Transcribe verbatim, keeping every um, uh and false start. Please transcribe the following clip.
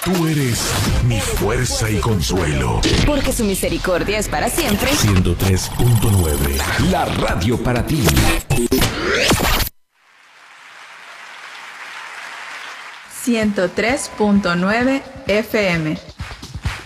Tú eres mi fuerza y consuelo. Porque su misericordia es para siempre. ciento tres punto nueve, la radio para ti. ciento tres punto nueve F M.